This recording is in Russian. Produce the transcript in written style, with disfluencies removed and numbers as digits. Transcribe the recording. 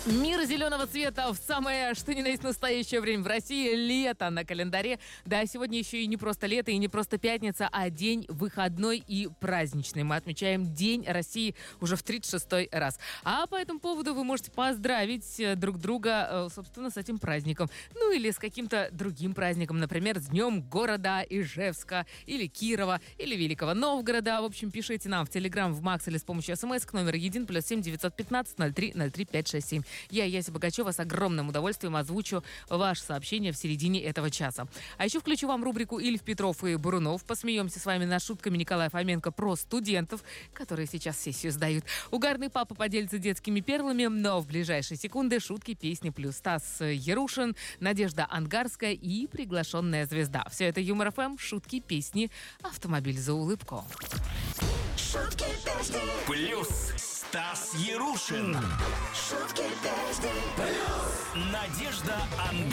Мир зеленого цвета в самое, что ни на есть, настоящее время в России. Лето на календаре. Да, сегодня еще и не просто лето, и не просто пятница, а день выходной и праздничный. Мы отмечаем День России уже в 36-й раз. А по этому поводу вы можете поздравить друг друга, собственно, с этим праздником. Ну или с каким-то другим праздником. Например, с Днем города Ижевска, или Кирова, или Великого Новгорода. В общем, пишите нам в Телеграм, в Макс или с помощью СМС к номеру 1 +7 915 03 03 567. Я, Яся Богачева, с огромным удовольствием озвучу ваше сообщение в середине этого часа. А еще включу вам рубрику «Ильф, Петров и Бурунов». Посмеемся с вами над шутками Николая Фоменко про студентов, которые сейчас сессию сдают. Угарный папа поделится детскими перлами, но в ближайшие секунды шутки, песни плюс Стас Ярушин, Надежда Ангарская и приглашенная звезда. Все это Юмор ФМ, шутки, песни, автомобиль за улыбку. Шутки, песни. Плюс Стас Ярушин. Шутки, песни. Надежда Ангарская.